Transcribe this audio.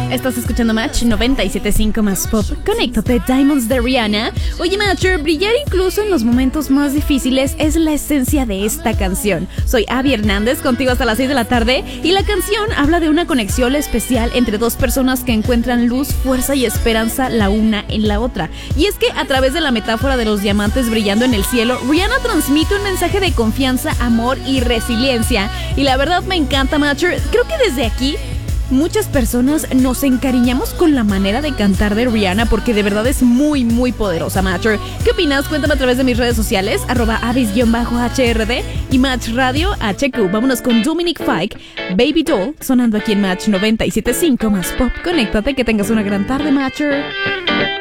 Estás escuchando Match 97.5 más pop. Conéctate, Diamonds de Rihanna. Oye, Matcher, brillar incluso en los momentos más difíciles es la esencia de esta canción. Soy Abby Hernández, contigo hasta las 6 de la tarde. Y la canción habla de una conexión especial entre dos personas que encuentran luz, fuerza y esperanza la una en la otra. Y es que a través de la metáfora de los diamantes brillando en el cielo, Rihanna transmite un mensaje de confianza, amor y resiliencia. Y la verdad me encanta, Matcher. Creo que desde aquí muchas personas nos encariñamos con la manera de cantar de Rihanna porque de verdad es muy, muy poderosa, Matcher. ¿Qué opinas? Cuéntame a través de mis redes sociales, @avis_HRD y Match Radio HQ. Vámonos con Dominic Fike, Baby Doll, sonando aquí en Match 97.5 más pop. Conéctate, que tengas una gran tarde, Matcher.